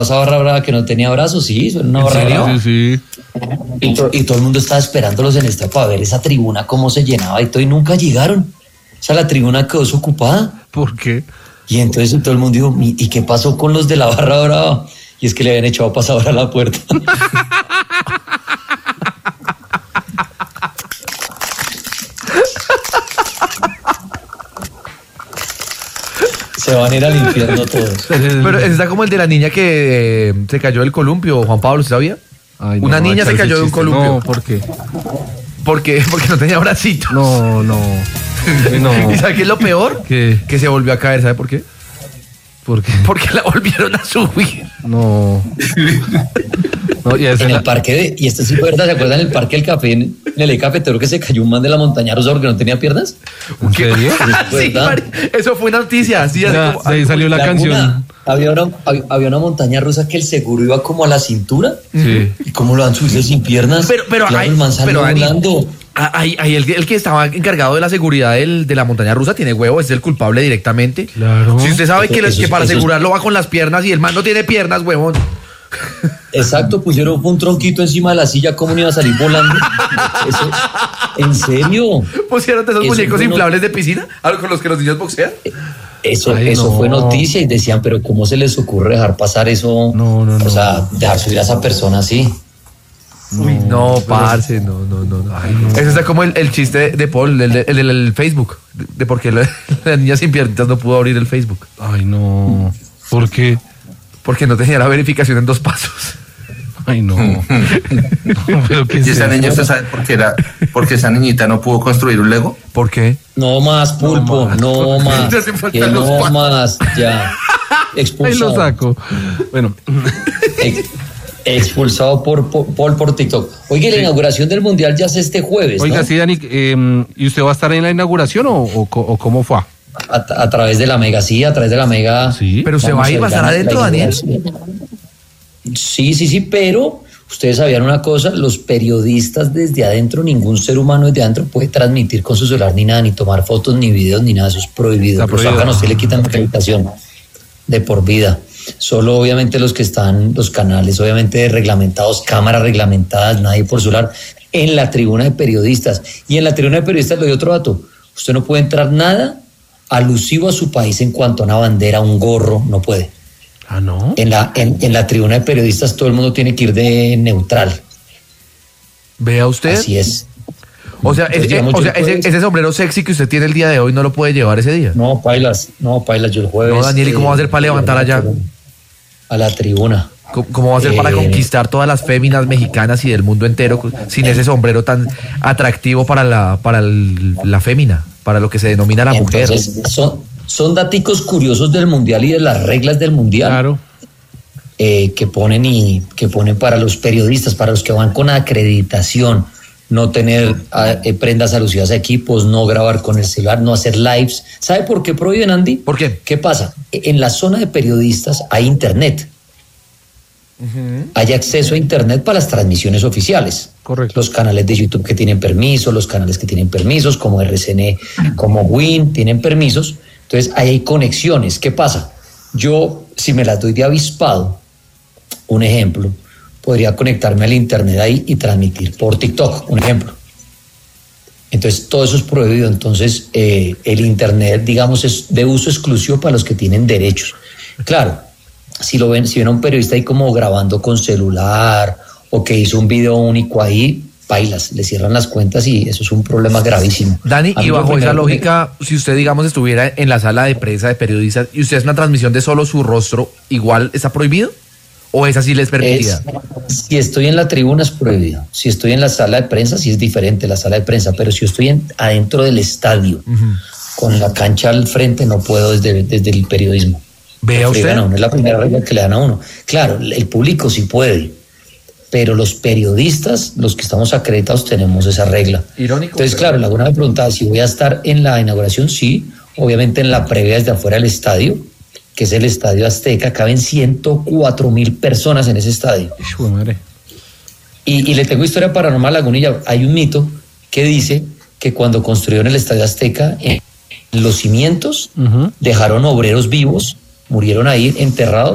esa barra brava que no tenía brazos, sí, eso era una barra brava. Sí. Y todo el mundo estaba esperándolos en esta para ver esa tribuna cómo se llenaba y todo, y nunca llegaron. O sea, la tribuna quedó desocupada. ¿Por qué? Y entonces todo el mundo dijo, ¿y qué pasó con los de la barra brava? Y es que le habían echado pasador a la puerta. Se van a ir al infierno todos. Pero está como el de la niña que se cayó del columpio, Juan Pablo, ¿sabía? Ay, no, una niña se cayó de un columpio. No, ¿por qué? Porque no tenía bracitos. No. ¿Y sabe qué es lo peor? ¿Qué? Que se volvió a caer, ¿sabe por qué? ¿Por qué? Porque la volvieron a subir. No, y En el parque y esto sí fue verdad, ¿se acuerdan en el Parque del Café, en el eje cafetero, que se cayó un man de la montaña rusa porque no tenía piernas? ¿En serio? Sí, eso fue una noticia. Así Ya, como, de ahí salió la canción. Había una montaña rusa que el seguro iba como a la cintura. Sí. ¿Y cómo lo han subido sin piernas? Pero claro, el man salió Dani, volando. ahí el que estaba encargado de la seguridad de la montaña rusa tiene huevo, es el culpable directamente. Claro. Si usted sabe que Eso para es- asegurarlo va con las piernas y el man no tiene piernas, huevón. Exacto, pusieron un tronquito encima de la silla, ¿cómo no iba a salir volando? Eso, ¿en serio? Pusieron de esos Eso muñecos fue inflables de piscina, algo con los que los niños boxean. Eso Ay, no. fue noticia y decían, pero ¿cómo se les ocurre dejar pasar eso? No. O sea, dejar subir a esa persona así. Uy, no, parce, no. Ay, no. Eso está como el chiste de Paul, el del Facebook, de por qué la niña sin piernitas no pudo abrir el Facebook. Ay, no. ¿Por qué? Porque no tenía la verificación en 2 pasos. Ay, no. No, pero ¿qué es Y esa eso? niña, ¿usted sabe por qué esa niñita no pudo construir un Lego? ¿Por qué? No más, Pulpo, no más. Ya hacen falta Que los no pasos. más, ya. Ahí Expulsado. lo saco. Bueno, Expulsado por TikTok. Oye, la inauguración del Mundial ya es este jueves, oiga, ¿no? sí, Dani, ¿y usted va a estar en la inauguración o cómo fue? A través de la Mega, sí, a través de la Mega. Sí. Pero se va a ir, va a estar adentro, Daniel. Sí, pero ustedes sabían una cosa, los periodistas desde adentro, ningún ser humano desde adentro puede transmitir con su celular ni nada, ni tomar fotos, ni videos, ni nada, eso es prohibido. Está Los prohibido. órganos sí le quitan acreditación de por vida. Solo obviamente los que están, los canales obviamente reglamentados, cámaras reglamentadas, nadie por celular, en la tribuna de periodistas. Y en la tribuna de periodistas le doy otro dato, usted no puede entrar nada alusivo a su país en cuanto a una bandera, un gorro, no puede. Ah, ¿no? En la tribuna de periodistas todo el mundo tiene que ir de neutral. Vea usted. Así es. O sea, Entonces, digamos, yo el jueves- ese sombrero sexy que usted tiene el día de hoy no lo puede llevar ese día. No, pailas, yo el jueves. No, Daniel, ¿y cómo va a hacer para levantar allá? A la tribuna. ¿Cómo va a hacer para conquistar todas las féminas mexicanas y del mundo entero sin ese sombrero tan atractivo para la fémina, para lo que se denomina la mujer? Entonces, son daticos curiosos del mundial y de las reglas del mundial. Claro. Que ponen para los periodistas, para los que van con acreditación, no tener prendas alusivas a equipos, no grabar con el celular, no hacer lives. ¿Sabe por qué prohíben, Andy? ¿Por qué? ¿Qué pasa? En la zona de periodistas hay internet. Hay acceso a internet para las transmisiones oficiales. Correcto. Los canales de YouTube que tienen permiso, los canales que tienen permisos, como RCN, como Win, tienen permisos. Entonces, ahí hay conexiones. ¿Qué pasa? Yo, si me las doy de avispado, un ejemplo, podría conectarme al internet ahí y transmitir por TikTok, un ejemplo. Entonces, todo eso es prohibido. Entonces, el internet, digamos, es de uso exclusivo para los que tienen derechos. Claro, si ven a un periodista ahí como grabando con celular o que hizo un video único ahí, bailas, le cierran las cuentas y eso es un problema gravísimo. Dani, A mí y lo bajo esa primero que- lógica, si usted, digamos, estuviera en la sala de prensa de periodistas y usted es una transmisión de solo su rostro, ¿igual está prohibido? ¿O esa sí les permitida? Si estoy en la tribuna es prohibido. Si estoy en la sala de prensa, sí es diferente la sala de prensa. Pero si yo estoy adentro del estadio, con la cancha al frente, no puedo desde el periodismo. Vea Le dan usted. a uno, es la primera regla que le dan a uno. Claro, el público sí puede, pero los periodistas, los que estamos acreditados, tenemos esa regla. Irónico. Entonces, claro, la buena me preguntaba si voy a estar en la inauguración, sí. Obviamente en la previa desde afuera del estadio, que es el Estadio Azteca, caben 104,000 personas en ese estadio. Hijo de madre. Y le tengo historia paranormal, Lagunilla. Hay un mito que dice que cuando construyeron el Estadio Azteca, en los cimientos Ujú. dejaron obreros vivos, murieron ahí enterrados,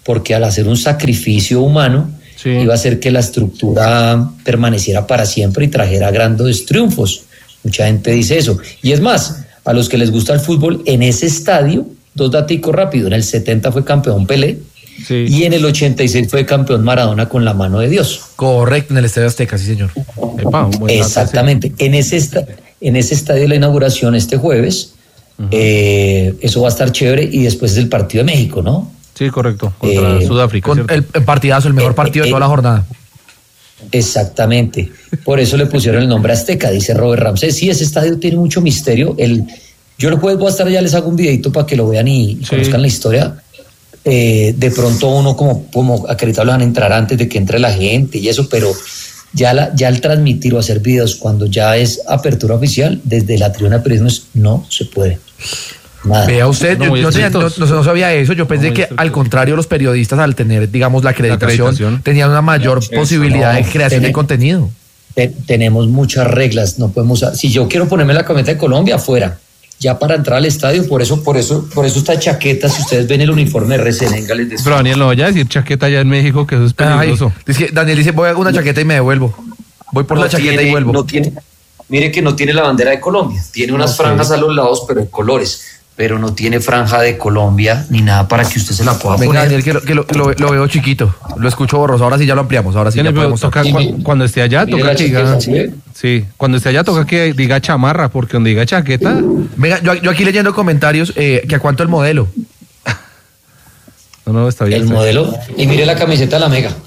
porque al hacer un sacrificio humano, Sí. iba a hacer que la estructura permaneciera para siempre y trajera grandes triunfos. Mucha gente dice eso. Y es más, a los que les gusta el fútbol, en ese estadio, dos daticos rápido, en el 70 fue campeón Pelé, Sí. y en el 86 fue campeón Maradona con la mano de Dios. Correcto, en el Estadio Azteca, sí, señor. Epa, un buen dato Exactamente. En ese estadio de la inauguración este jueves, eso va a estar chévere, y después es el partido de México, ¿no? ese. Sí, correcto. Contra Sudáfrica. Con ¿cierto? el partidazo, el mejor partido de toda la jornada. Exactamente. Por eso le pusieron el nombre Azteca, dice Robert Ramsés. Sí, ese estadio tiene mucho misterio. Yo el jueves voy a estar, ya les hago un videito para que lo vean y conozcan la historia. De pronto uno como acreditado le van a entrar antes de que entre la gente y eso, pero ya al transmitir o hacer videos cuando ya es apertura oficial, desde la tribuna de periodismo no se puede. Nada. Vea usted, No, yo muy estrictos. no sabía eso. Yo pensé muy que estrictos. al contrario, los periodistas, al tener, digamos, la acreditación, tenían una mayor posibilidad de creación de contenido. Tenemos muchas reglas, no podemos. Si yo quiero ponerme la camiseta de Colombia, fuera. Ya para entrar al estadio, por eso esta chaqueta, si ustedes ven el uniforme de RCN, venga, les decía. Pero Daniel, no vaya a decir chaqueta allá en México, que eso es peligroso. Daniel dice, voy a una chaqueta y me devuelvo. Voy por la chaqueta y vuelvo. Mire que no tiene la bandera de Colombia, tiene unas franjas a los lados, pero de colores, pero no tiene franja de Colombia ni nada para que usted se la pueda Venga, poner. Daniel, que lo veo chiquito. Lo escucho borroso. Ahora sí ya lo ampliamos. Ahora sí ya Pero podemos toca cuando esté allá, Mire toca la que diga. chaqueta, ¿sí ve? Sí, cuando esté allá toca que diga chamarra, porque donde diga chaqueta. Venga, yo aquí leyendo comentarios, que a cuánto el modelo. No, está bien. El modelo, y mire la camiseta de la Mega.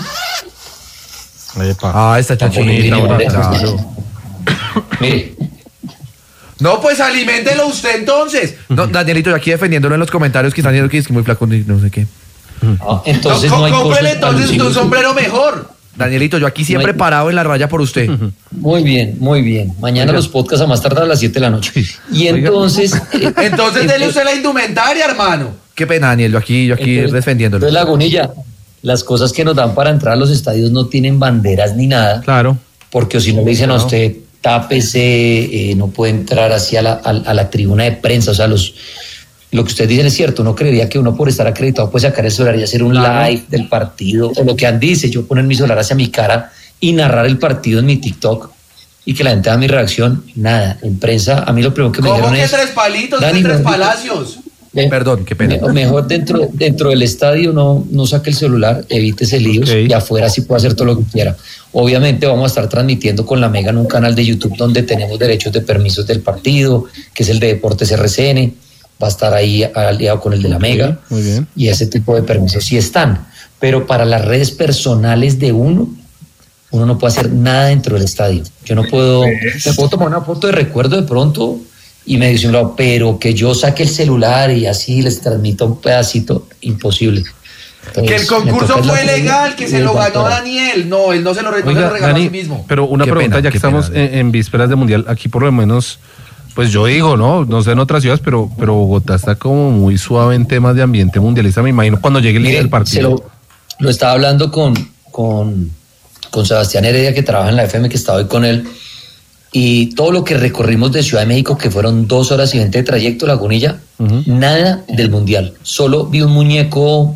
Ah, está bonita, chachita. bonita. Claro. Mire, No, pues aliméntelo usted entonces. No, Danielito, yo aquí defendiéndolo en los comentarios que están diciendo que es muy flaco y no sé qué. entonces no hay cosas alusivas. mejor. Danielito, yo aquí siempre No hay- parado en la raya por usted. Muy bien, muy bien. Mañana los podcasts a más tardar a las 7 de la noche. Y entonces... la indumentaria, hermano. Qué pena, Daniel, yo aquí Entonces, defendiéndolo. Entonces, Lagunilla, las cosas que nos dan para entrar a los estadios no tienen banderas ni nada, Claro. porque si no le dicen a usted, tápese, no puede entrar hacia a la tribuna de prensa. O sea, lo que ustedes dicen es cierto. Uno creería que uno por estar acreditado puede sacar el celular y hacer un live del partido, o lo que dice, yo poner mi celular hacia mi cara y narrar el partido en mi TikTok y que la gente haga mi reacción. Nada, en prensa, a mí lo primero que me dijeron es... palitos, Dani, Tres palacios? Perdón, qué pena. Mejor dentro del estadio no saque el celular, evítese líos, Ok. y afuera sí puede hacer todo lo que quiera. Obviamente vamos a estar transmitiendo con la Mega en un canal de YouTube donde tenemos derechos de permisos del partido, que es el de Deportes RCN, va a estar ahí aliado con el de la Mega, Muy bien. y ese tipo de permisos sí están. Pero para las redes personales de uno no puede hacer nada dentro del estadio. Yo no puedo, me puedo tomar una foto de recuerdo de pronto y me dice un lado, pero que yo saque el celular y así les transmita un pedacito, imposible. Entonces, me toca Daniel. No, él no se lo Oiga, Dani, pero una Qué pregunta, pena, ya que qué pena, estamos Dani. en vísperas de Mundial, aquí por lo menos, pues yo digo, no sé en otras ciudades, pero Bogotá está como muy suave en temas de ambiente mundialista, me imagino, cuando llegue el día Mire, del partido. lo estaba hablando con Sebastián Heredia, que trabaja en la FM, que estaba hoy con él, y todo lo que recorrimos de Ciudad de México, que fueron 2 horas y 20 de trayecto, Lagunilla, Ujú. nada del Mundial. Solo vi un muñeco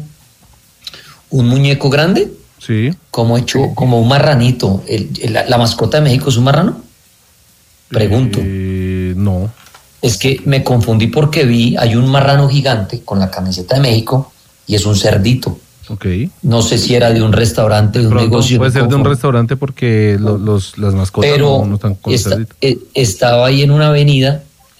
grande, Sí. como hecho, como un marranito. La mascota de México es un marrano. Pregunto. No. Es que me confundí porque hay un marrano gigante con la camiseta de México y es un cerdito. Ok. No sé si era de un restaurante, de un Pronto negocio. puede me ser de un confundí. restaurante porque las mascotas Pero no están con cerdito. estaba ahí en una avenida,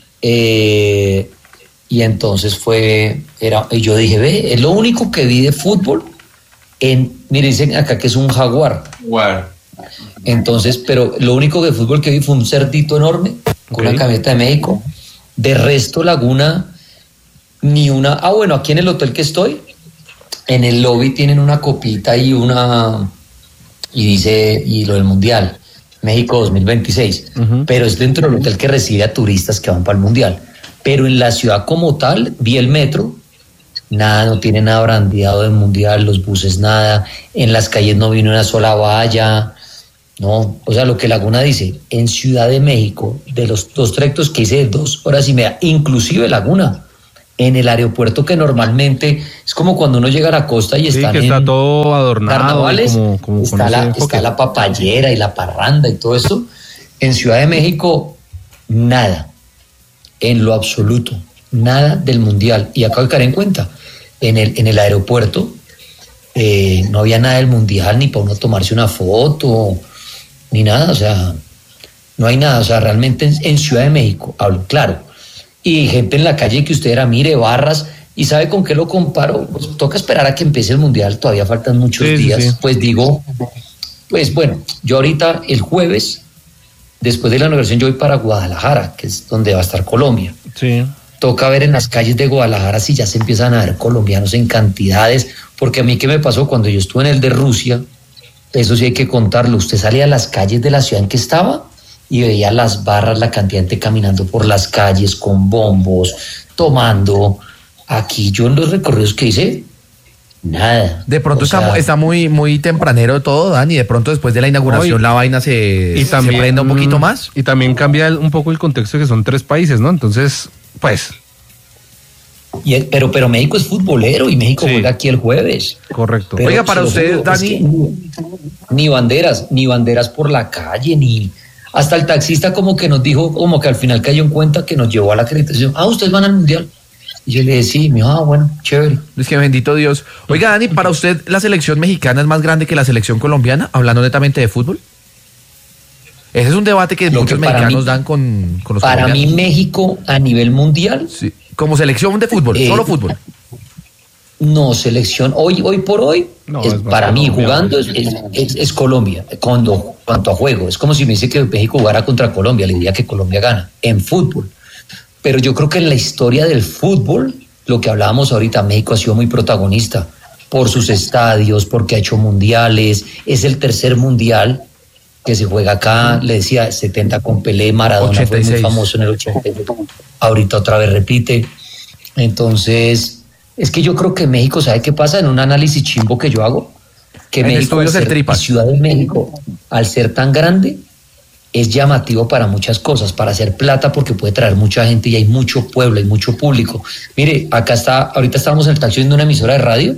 y entonces y yo dije, ve, es lo único que vi de fútbol. Mire, dicen acá que es un jaguar. Entonces, pero lo único de fútbol que vi fue un cerdito enorme con Ok. una camiseta de México. De resto, Laguna, ni una. Bueno, aquí en el hotel que estoy, en el lobby tienen una copita y dice, y lo del Mundial, México 2026. Ujú. Pero es dentro del hotel que recibe a turistas que van para el Mundial. Pero en la ciudad como tal, vi el metro. Nada, no tiene nada brandeado del Mundial, los buses nada, en las calles no vino una sola valla, no, o sea, lo que Laguna dice, en Ciudad de México, de los 2 trayectos que hice de 2 horas y media, inclusive Laguna, en el aeropuerto, que normalmente es como cuando uno llega a la costa y está en todo adornado, carnavales, como está la papayera y la parranda y todo esto. En Ciudad de México, nada, en lo absoluto, nada del Mundial. Y acabo de caer en cuenta, en el aeropuerto no había nada del Mundial, ni para uno tomarse una foto, ni nada, o sea, no hay nada, o sea, realmente en Ciudad de México, hablo claro. Y gente en la calle que usted era, mire, barras, ¿y sabe con qué lo comparo? Pues toca esperar a que empiece el Mundial, todavía faltan muchos días. Sí. Pues digo, pues bueno, yo ahorita el jueves, después de la inauguración, yo voy para Guadalajara, que es donde va a estar Colombia. Sí. Toca ver en las calles de Guadalajara si ya se empiezan a ver colombianos en cantidades, porque a mí, ¿qué me pasó cuando yo estuve en el de Rusia? Eso sí hay que contarlo. Usted salía a las calles de la ciudad en que estaba y veía las barras, la cantidad de gente caminando por las calles con bombos, tomando. Aquí yo en los recorridos que hice, nada. De pronto está muy, muy tempranero todo, Dani. De pronto después de la inauguración la vaina se prende un poquito más. Y también cambia un poco el contexto, que son 3 países, ¿no? Entonces, pues... Pero México es futbolero y México juega aquí el jueves. Correcto. Pero, oiga, para usted, Dani... Es que ni banderas por la calle, ni... Hasta el taxista como que nos dijo, como que al final cayó en cuenta, que nos llevó a la acreditación. ¿Ustedes van al Mundial? Y yo le decía, sí, me dijo, bueno, chévere. Es que bendito Dios. Oiga, Dani, ¿para usted la selección mexicana es más grande que la selección colombiana, hablando netamente de fútbol? Ese es un debate que muchos mexicanos dan con los Para mí, México a nivel mundial... Sí. Como selección de fútbol, solo fútbol. No, selección, hoy por hoy, para mí, jugando es Colombia, cuanto a juego. Es como si me dice que México jugara contra Colombia, le diría que Colombia gana, en fútbol. Pero yo creo que en la historia del fútbol, lo que hablábamos ahorita, México ha sido muy protagonista por sus estadios, porque ha hecho mundiales, es el tercer mundial que se juega acá, le decía, 70 con Pelé, Maradona 86. Fue muy famoso en el 86, ahorita otra vez repite. Entonces, es que yo creo que México, ¿sabe qué pasa? En un análisis chimbo que yo hago, que en México, Ciudad de México, al ser tan grande, es llamativo para muchas cosas, para hacer plata, porque puede traer mucha gente y hay mucho pueblo, hay mucho público. Mire, ahorita estábamos en el taxi viendo una emisora de radio,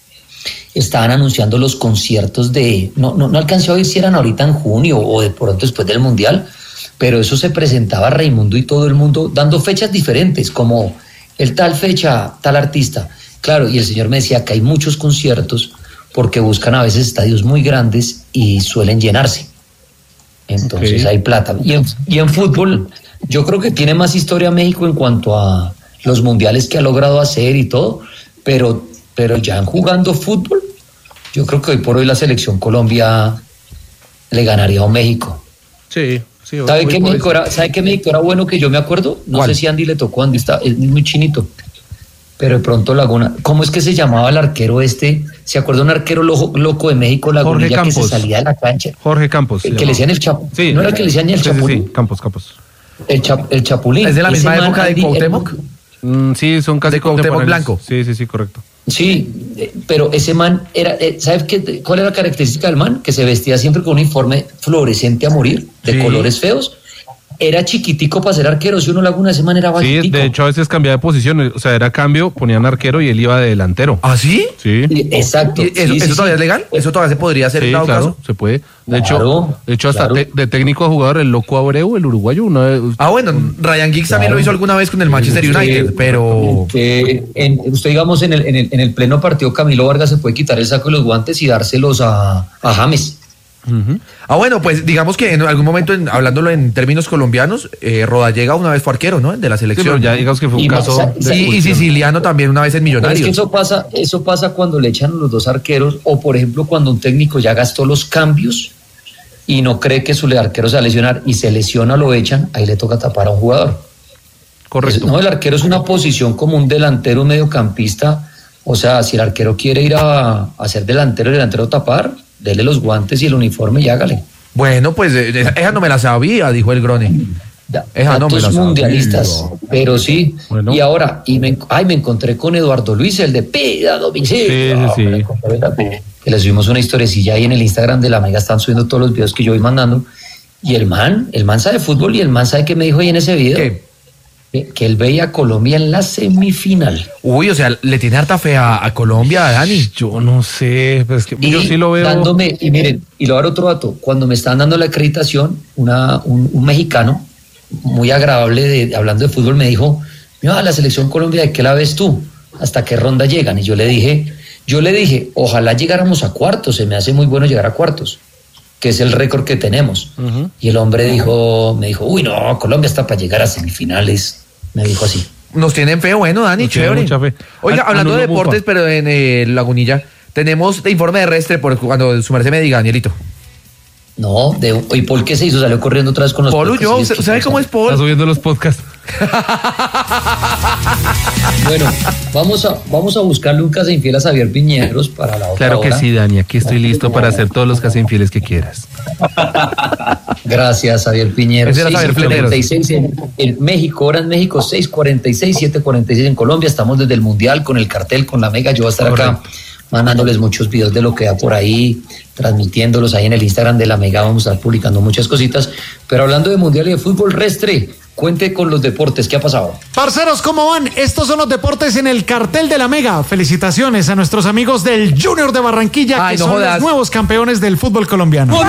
estaban anunciando los conciertos no alcancé a ver si eran ahorita en junio o de pronto después del Mundial, pero eso se presentaba Raimundo y todo el mundo dando fechas diferentes, como el tal fecha, tal artista. Claro, y el señor me decía que hay muchos conciertos porque buscan a veces estadios muy grandes y suelen llenarse. Entonces hay plata. Y en fútbol, yo creo que tiene más historia México en cuanto a los mundiales que ha logrado hacer y todo, pero ya en jugando fútbol, yo creo que hoy por hoy la selección Colombia le ganaría a México. Sí. ¿Sabe qué México era bueno, que yo me acuerdo? No sé si Andy le tocó, Andy es muy chinito, pero de pronto Laguna, ¿cómo es que se llamaba el arquero este? ¿Se acuerda un arquero loco de México, Lagunilla, que se salía de la cancha? Jorge Campos. Que le decían el Chapulín. Sí, ¿no era que le decían el Chapulín? Sí, Campos. El Chapulín. ¿Es de la misma época de Cuauhtémoc? Sí, son casi de Cuauhtémoc Blanco. Sí, correcto. Sí, pero ese man era, ¿sabes cuál era la característica del man? Que se vestía siempre con un uniforme fluorescente a morir, de colores feos. Era chiquitico para ser arquero. Si uno Laguna, ese man era bajitico. Sí, de hecho a veces cambiaba de posición, o sea, era cambio, ponían arquero y él iba de delantero. ¿Ah, sí? Sí. Exacto. ¿Eso todavía es legal? ¿Eso todavía se podría hacer en dado caso? Se puede. De hecho hasta de técnico a jugador, el loco Abreu, el uruguayo, una vez. Bueno, Ryan Giggs también lo hizo alguna vez con el Manchester United, pero... Usted, digamos, en el pleno partido, Camilo Vargas se puede quitar el saco y los guantes y dárselos a James. Bueno, pues digamos que en algún momento, hablándolo en términos colombianos, Rodallega una vez fue arquero, ¿no? De la selección. Sí, ya digamos que fue un caso. Y Siciliano también una vez en Millonarios. Es que eso pasa cuando le echan los dos arqueros, o por ejemplo cuando un técnico ya gastó los cambios y no cree que su arquero se va a lesionar y se lesiona, lo echan, ahí le toca tapar a un jugador. Correcto. El arquero es una posición como un delantero, un mediocampista. O sea, si el arquero quiere ir a ser delantero tapar, dele los guantes y el uniforme y hágale. Bueno, pues esa no me la sabía, dijo el Grone. Esa no me la mundialistas, pero sí. Bueno. Y ahora, me encontré con Eduardo Luis, el de Pida Domicilio. Sí. Que le subimos una historiecilla ahí en el Instagram de la Mega, están subiendo todos los videos que yo voy mandando. Y el man sabe fútbol y el man sabe que me dijo ahí en ese video. ¿Qué? que él veía a Colombia en la semifinal. Uy, o sea, le tiene harta fe a Colombia, Dani. Yo no sé, pero es que yo sí lo veo. Y miren, y lo voy a dar otro dato. Cuando me estaban dando la acreditación, un mexicano muy agradable, hablando de fútbol, me dijo: mira, la selección Colombia, ¿de qué la ves tú? ¿Hasta qué ronda llegan? Y yo le dije, ojalá llegáramos a cuartos, se me hace muy bueno llegar a cuartos, que es el récord que tenemos. Uh-huh. Y el hombre me dijo, uy, no, Colombia está para llegar a semifinales, me dijo así. Nos tienen fe, bueno, Dani, nos chévere. Mucha fe. Oiga, hablando de deportes, pero en Lagunilla, tenemos de informe terrestre por cuando su merced me diga, Danielito. No, ¿y Paul qué se hizo? Salió corriendo otra vez con los podcasts. Polo, yo, ¿sabe cómo es Paul? Está subiendo los podcasts. Bueno, vamos a buscarle un casa infiel a Xavier Piñeros para la otra Claro que hora. sí, Dani, aquí estoy listo para hacer todos los casa infieles que quieras. Gracias, Xavier Piñeros. 6:46 en México, hora en México, 6:46, 7:46 en Colombia. Estamos desde el Mundial con el cartel, con la Mega. Yo voy a estar acá mandándoles muchos videos de lo que da por ahí, transmitiéndolos ahí en el Instagram de la Mega. Vamos a estar publicando muchas cositas. Pero hablando de Mundial y de fútbol, Restre, cuente con los deportes. ¿Qué ha pasado? Parceros, ¿cómo van? Estos son los deportes en el cartel de la Mega. Felicitaciones a nuestros amigos del Junior de Barranquilla, que son los nuevos campeones del fútbol colombiano.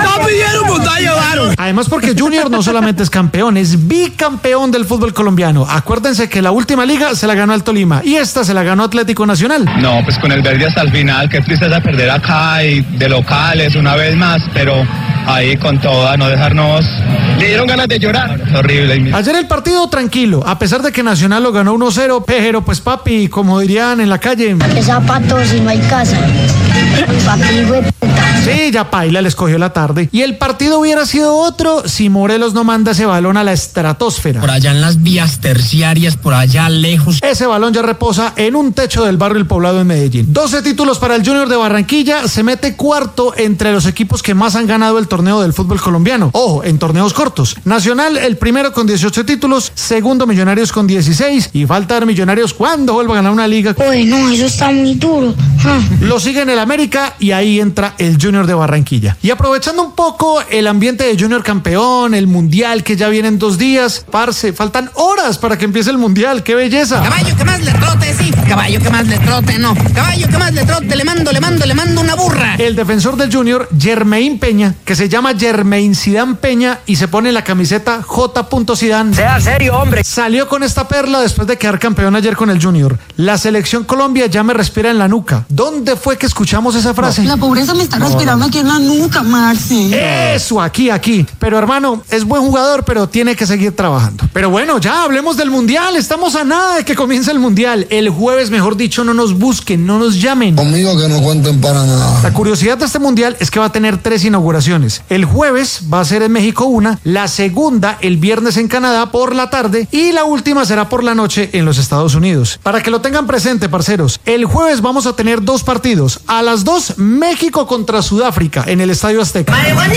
Además, porque Junior no solamente es campeón, es bicampeón del fútbol colombiano. Acuérdense que la última liga se la ganó al Tolima y esta se la ganó Atlético Nacional. No, pues con el verde hasta el final. Qué tristeza perder acá y de locales una vez más, pero ahí con toda, no dejarnos. Le dieron ganas de llorar. Horrible. Ayer el partido tranquilo, a pesar de que Nacional lo ganó 1-0, pero pues papi, como dirían en la calle, ¿qué zapatos si no hay casa? Papi, güey, puta. Sí, ya paila, les cogió la tarde. Y el partido hubiera sido otro si Morelos no manda ese balón a la estratosfera. Por allá en las vías terciarias, por allá lejos. Ese balón ya reposa en un techo del barrio El Poblado en Medellín. 12 títulos para el Junior de Barranquilla, se mete cuarto entre los equipos que más han ganado el torneo del fútbol colombiano. Ojo, en torneos cortos. Nacional, el primero con 18 títulos, segundo Millonarios con 16 y falta dar Millonarios cuando vuelva a ganar una liga. Uy, no, eso está muy duro. Lo sigue en el América y ahí entra el Junior de Barranquilla. Y aprovechando un poco el ambiente de Junior campeón, el Mundial que ya viene en 2 días, parce, faltan horas para que empiece el Mundial, ¡qué belleza! Caballo que más le trote, sí, caballo que más le trote, no, caballo que más le trote, le mando una burra. El defensor del Junior, Jermain Peña, que se llama Jermain Zidane Peña y se pone la camiseta J. Zidane. Sea serio, hombre. Salió con esta perla después de quedar campeón ayer con el Junior. La selección Colombia ya me respira en la nuca. ¿Dónde fue que escuchamos esa frase? La pobreza me está respirando aquí en la nuca, Marci. Eso, aquí. Pero hermano, es buen jugador, pero tiene que seguir trabajando. Pero bueno, ya hablemos del Mundial. Estamos a nada de que comience el Mundial. El jueves, mejor dicho, no nos busquen, no nos llamen. Conmigo que no cuenten para nada. La curiosidad de este Mundial es que va a tener 3 inauguraciones. El jueves va a ser en México una, la segunda el viernes en Canadá por la tarde y la última será por la noche en los Estados Unidos. Para que lo tengan presente, parceros, el jueves vamos a tener 2 partidos. A las 2, México contra Sudáfrica en el Estadio Azteca.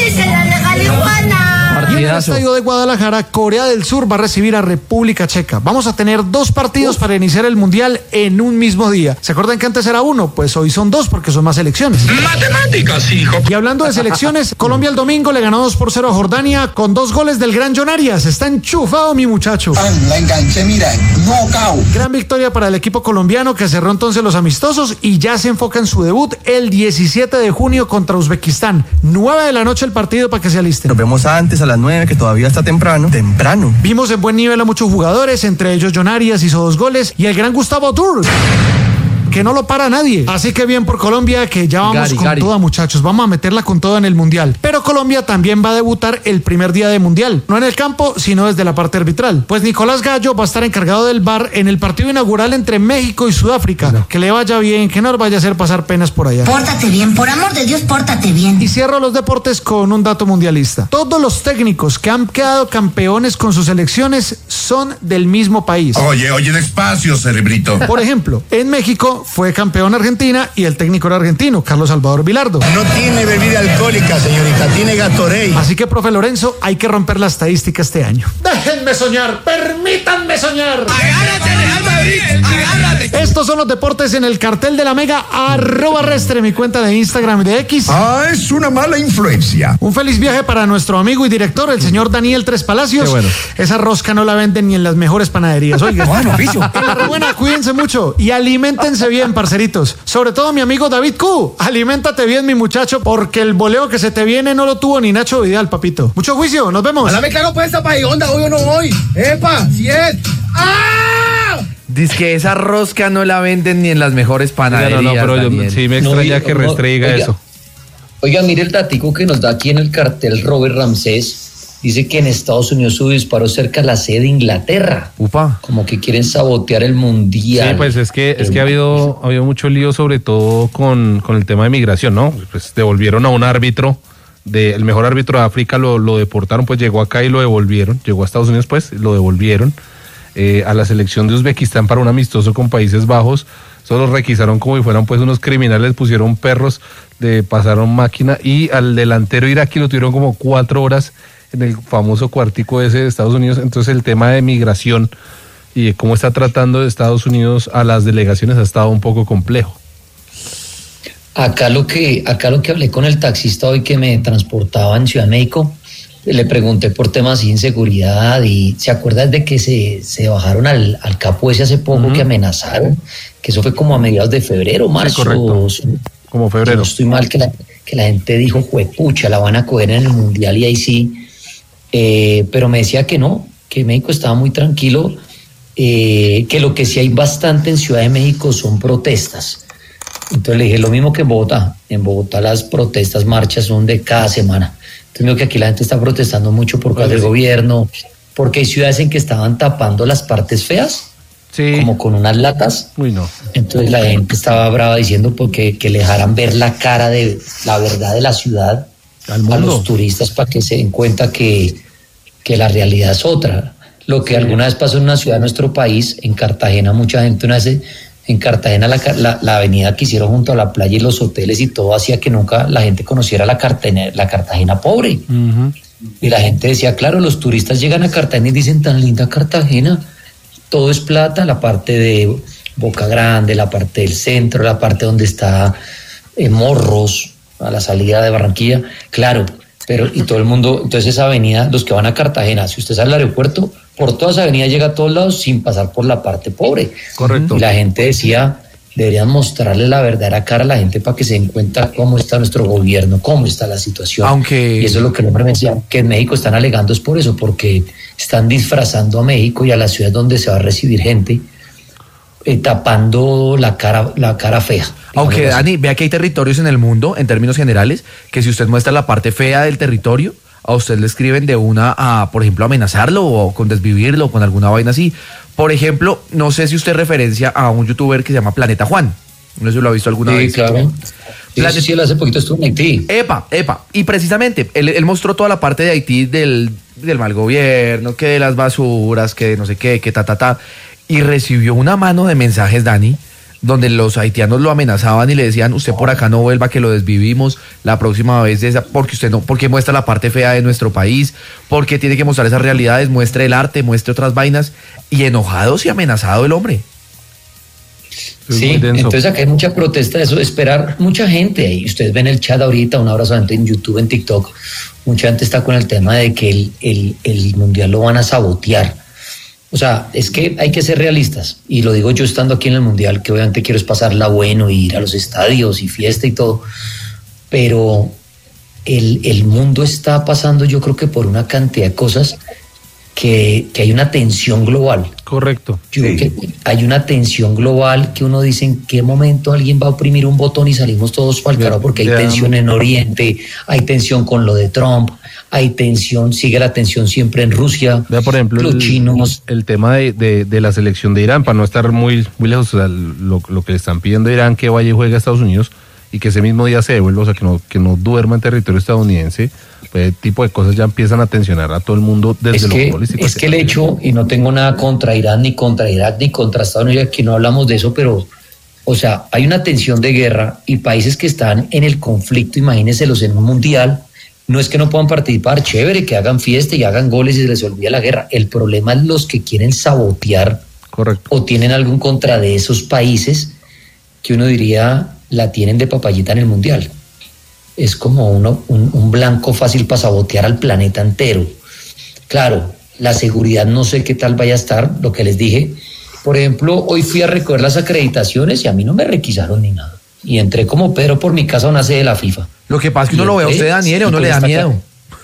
Y en el estadio de Guadalajara, Corea del Sur va a recibir a República Checa. Vamos a tener 2 partidos para iniciar el Mundial en un mismo día. ¿Se acuerdan que antes era 1? Pues hoy son 2 porque son más selecciones. Matemáticas, hijo. Y hablando de selecciones, Colombia el domingo le ganó 2-0 a Jordania con 2 goles del gran John Arias. Está enchufado mi muchacho. La enganché, mira, knockout. Gran victoria para el equipo colombiano que cerró entonces los amistosos y ya se enfoca en su debut el 17 de junio contra Uzbekistán. 9 de la noche el partido para que se alisten. Nos vemos antes a las 9, que todavía está temprano. Vimos en buen nivel a muchos jugadores, entre ellos John Arias hizo 2 goles y el gran Gustavo Tur, que no lo para nadie. Así que bien por Colombia, que ya vamos con toda, muchachos. Vamos a meterla con toda en el Mundial. Pero Colombia también va a debutar el primer día de Mundial. No en el campo, sino desde la parte arbitral. Pues Nicolás Gallo va a estar encargado del VAR en el partido inaugural entre México y Sudáfrica. No. Que le vaya bien, que no nos vaya a hacer pasar penas por allá. Pórtate bien, por amor de Dios, pórtate bien. Y cierro los deportes con un dato mundialista. Todos los técnicos que han quedado campeones con sus selecciones son del mismo país. Oye, despacio, cerebrito. Por ejemplo, en México fue campeón Argentina y el técnico era argentino, Carlos Salvador Vilardo. No tiene bebida alcohólica, señorita, tiene Gatorade. Así que, profe Lorenzo, hay que romper la estadística este año. Déjenme soñar, permítanme soñar. Agárrate, Real Madrid, agárrate. Estos son los deportes en el cartel de la Mega, @Restre, mi cuenta de Instagram y de X. Es una mala influencia. Un feliz viaje para nuestro amigo y director, el señor Daniel Tres Palacios. Qué bueno. Esa rosca no la venden ni en las mejores panaderías. Oiga, enhorabuena, cuídense mucho y aliméntense bien, parceritos. Sobre todo mi amigo David Q. Aliméntate bien, mi muchacho, porque el voleo que se te viene no lo tuvo ni Nacho Vidal, papito. Mucho juicio, nos vemos. Háblame claro, pues, esta onda, hoy o no voy. ¡Epa! ¡Si es! Dice que esa rosca no la venden ni en las mejores panaderías. No, pero sí me extraña que Restregue eso. Oiga, mire el datico que nos da aquí en el cartel Robert Ramsés. Dice que en Estados Unidos hubo disparos cerca de la sede de Inglaterra. Upa. Como que quieren sabotear el mundial. Sí, pues es que ha habido mucho lío, sobre todo con el tema de migración, ¿no? Pues devolvieron a un árbitro, el mejor árbitro de África, lo deportaron, pues llegó acá y lo devolvieron. Llegó a Estados Unidos, pues lo devolvieron a la selección de Uzbekistán para un amistoso con Países Bajos. Solo los requisaron como si fueran pues unos criminales, pusieron perros, pasaron máquina, y al delantero iraquí lo tuvieron como 4 horas en el famoso cuartico ese de Estados Unidos. Entonces el tema de migración y de cómo está tratando de Estados Unidos a las delegaciones ha estado un poco complejo. Acá lo que hablé con el taxista hoy que me transportaba en Ciudad de México, le pregunté por temas de inseguridad y se acuerda de que se bajaron al capo ese hace poco, que amenazaron, que eso fue como a mediados de febrero, marzo. Sí, correcto. Como febrero. No estoy mal, que la gente dijo, juepucha, la van a coger en el Mundial y ahí sí. Pero me decía que no, que México estaba muy tranquilo, que lo que sí hay bastante en Ciudad de México son protestas. Entonces le dije lo mismo que en Bogotá. En Bogotá las protestas, marchas son de cada semana. Entonces veo que aquí la gente está protestando mucho por causa del gobierno, porque hay ciudades en que estaban tapando las partes feas, sí, como con unas latas. Uy, no. Entonces la gente estaba brava diciendo porque que le dejaran ver la cara de la verdad de la ciudad a los turistas, para que se den cuenta que la realidad es otra. Lo que alguna vez pasó en una ciudad de nuestro país, en Cartagena, mucha gente una vez en Cartagena, la avenida que hicieron junto a la playa y los hoteles y todo hacía que nunca la gente conociera la Cartagena pobre. Uh-huh. Y la gente decía, claro, los turistas llegan a Cartagena y dicen, tan linda Cartagena, todo es plata, la parte de Boca Grande, la parte del centro, la parte donde está Morros, a la salida de Barranquilla, claro, pero y todo el mundo, entonces esa avenida, los que van a Cartagena, si usted sale al aeropuerto, por toda esa avenida llega a todos lados sin pasar por la parte pobre. Correcto. Y la gente decía, deberían mostrarle la verdadera cara a la gente para que se den cuenta cómo está nuestro gobierno, cómo está la situación. Y eso es lo que el hombre me decía, que en México están alegando es por eso, porque están disfrazando a México y a las ciudades donde se va a recibir gente, tapando la cara fea. Aunque Dani, vea que hay territorios en el mundo, en términos generales, que si usted muestra la parte fea del territorio, a usted le escriben de una a, por ejemplo, amenazarlo o con desvivirlo o con alguna vaina así. Por ejemplo, no sé si usted referencia a un youtuber que se llama Planeta Juan. No sé si lo ha visto alguna vez. Claro. Sí, él hace poquito estuvo en Haití. Epa. Y precisamente, él mostró toda la parte de Haití del mal gobierno, que de las basuras, que de no sé qué, que ta. Y recibió una mano de mensajes, Dani, donde los haitianos lo amenazaban y le decían, usted por acá no vuelva, que lo desvivimos la próxima vez, porque usted no, porque muestra la parte fea de nuestro país, porque tiene que mostrar esas realidades, muestre el arte, muestre otras vainas, y enojados y amenazado el hombre. Sí, entonces acá hay mucha protesta de eso, esperar mucha gente, y ustedes ven el chat ahorita, un abrazo en YouTube, en TikTok, mucha gente está con el tema de que el mundial lo van a sabotear. O sea, es que hay que ser realistas, y lo digo yo estando aquí en el Mundial, que obviamente quiero es pasarla bueno, y ir a los estadios y fiesta y todo, pero el mundo está pasando, yo creo que por una cantidad de cosas que hay una tensión global. Correcto. Yo creo que hay una tensión global que uno dice en qué momento alguien va a oprimir un botón y salimos todos para el carajo, porque hay tensión en Oriente, hay tensión con lo de Trump, hay tensión, sigue la tensión siempre en Rusia. Vea, por ejemplo, los chinos. El tema de la selección de Irán, para no estar muy lejos, o sea, lo que le están pidiendo a Irán, que vaya y juegue a Estados Unidos y que ese mismo día se devuelva, o sea, que no duerma en territorio estadounidense. Pues ese tipo de cosas ya empiezan a tensionar a todo el mundo desde lo futbolístico. Es que el hecho, y no tengo nada contra Irán, ni contra Irak, ni contra Estados Unidos, aquí no hablamos de eso, pero, o sea, hay una tensión de guerra y países que están en el conflicto, imagínenselos en un mundial, no es que no puedan participar, chévere, que hagan fiesta y hagan goles y se les olvida la guerra. El problema es los que quieren sabotear Correcto. o tienen algo en contra de esos países que uno diría la tienen de papayita en el Mundial. Es como un blanco fácil para sabotear al planeta entero. Claro, la seguridad no sé qué tal vaya a estar, lo que les dije. Por ejemplo, hoy fui a recoger las acreditaciones y a mí no me requisaron ni nada. Y entré como Pedro por mi casa a una sede de la FIFA. Lo que pasa es que uno lo ve a usted, Daniel, o no le da miedo.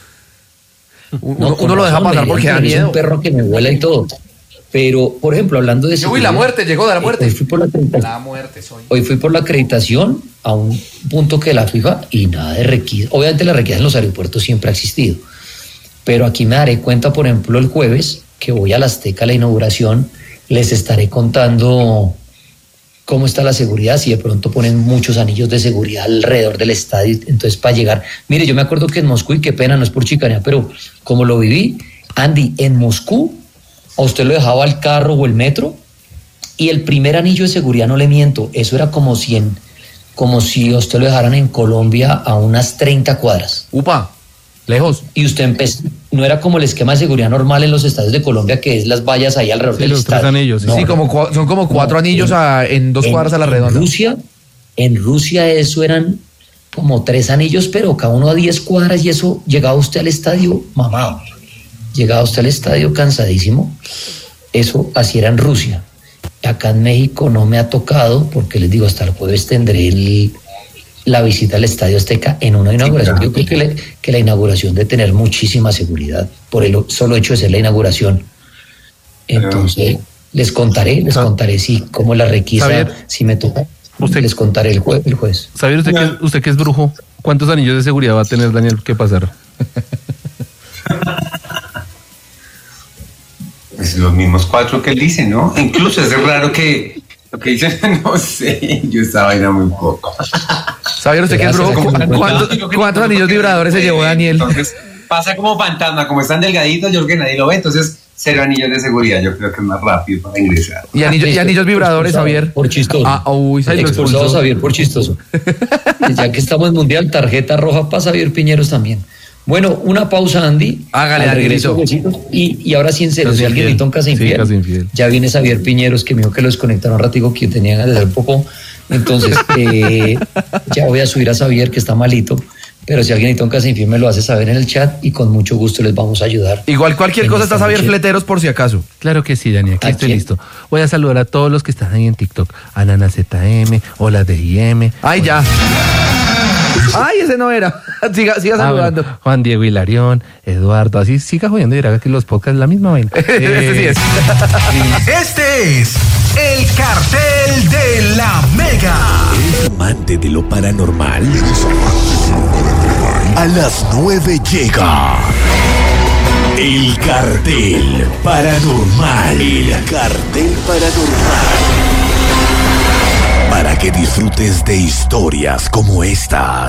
Uno lo deja pasar porque da miedo. Es un perro que me vuela y todo. Pero, por ejemplo, hablando de Uy, la muerte, llegó de la muerte. Hoy fui por la acreditación a un punto que la FIFA y nada de requisa. Obviamente la requisa en los aeropuertos siempre ha existido. Pero aquí me daré cuenta, por ejemplo, el jueves, que voy a la Azteca a la inauguración, les estaré contando cómo está la seguridad, si de pronto ponen muchos anillos de seguridad alrededor del estadio, entonces para llegar, mire, yo me acuerdo que en Moscú, y qué pena, no es por chicanea, pero como lo viví, Andy, en Moscú, a usted lo dejaba el carro o el metro, y el primer anillo de seguridad, no le miento, eso era como si a usted lo dejaran en Colombia a unas 30 cuadras. Upa, lejos. Y usted empezó, no era como el esquema de seguridad normal en los estadios de Colombia, que es las vallas ahí alrededor del estadio. Los 3 anillos. No, sí, son como 4 anillos en 2 cuadras a la redonda. En Rusia eso eran como 3 anillos, pero cada uno a 10 cuadras, y eso llegaba usted al estadio mamado. Llegaba usted al estadio cansadísimo. Eso así era en Rusia. Acá en México no me ha tocado, porque les digo, hasta el jueves tendré la visita al Estadio Azteca en una inauguración. Sí, claro. Yo creo que la inauguración debe tener muchísima seguridad por el solo hecho de ser la inauguración. Entonces, les contaré si como la requisa, Javier, si me toca, les contaré el jueves. ¿Sabe usted que es brujo? ¿Cuántos anillos de seguridad va a tener Daniel que pasar? Pues los mismos 4 que él dice, ¿no? Incluso es raro que lo que dice, no sé, yo esta vaina muy poco. ¿Sabía usted que es brujo? ¿Cuántos anillos vibradores se llevó Daniel? Entonces pasa como fantasma, como es tan delgadito, yo creo que nadie lo ve, entonces 0 anillos de seguridad, yo creo que es más rápido para ingresar. ¿Y anillos vibradores, Javier? Por chistoso. Expulsado a Javier por chistoso. Ya que estamos en Mundial, tarjeta roja para Javier Piñeros también. Bueno, una pausa, Andy. Hágale, al regreso. Y ahora sí, en serio, si alguien necesita un casa infiel, ya viene Javier Piñeros, que me dijo que lo desconectaron un ratico, que tenía ganas de hacer poco. Entonces, ya voy a subir a Javier, que está malito. Pero si alguien necesita un casa infiel, me lo hace saber en el chat y con mucho gusto les vamos a ayudar. Igual cualquier cosa está Javier Fleteros por si acaso. Claro que sí, Dani, aquí estoy listo. Voy a saludar a todos los que están ahí en TikTok. Anana ZM, Hola DIM. Ay, ya. Ay, ese no era. Siga saludando. Bueno, Juan Diego Hilarión, Eduardo, así siga jodiendo y dirá que los podcasts la misma vaina. Este sí es. Este es el Cartel de la Mega. ¿Eres amante de lo paranormal? A las 9 llega el Cartel Paranormal. El Cartel Paranormal. Para que disfrutes de historias como estas.